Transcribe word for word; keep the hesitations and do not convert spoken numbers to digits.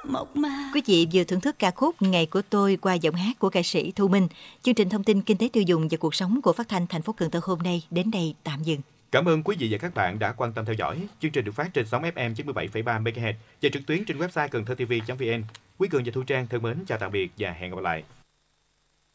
mộc mạc. Quý vị vừa thưởng thức ca khúc Ngày của tôi qua giọng hát của ca sĩ Thu Minh. Chương trình thông tin kinh tế tiêu dùng và cuộc sống của Phát thanh thành phố Cần Thơ hôm nay đến đây tạm dừng. Cảm ơn quý vị và các bạn đã quan tâm theo dõi. Chương trình được phát trên sóng ép em chín mươi bảy phẩy ba mê ga héc và trực tuyến trên website cần thơ t v chấm vn. Quý Cường và Thu Trang thân mến chào tạm biệt và hẹn gặp lại.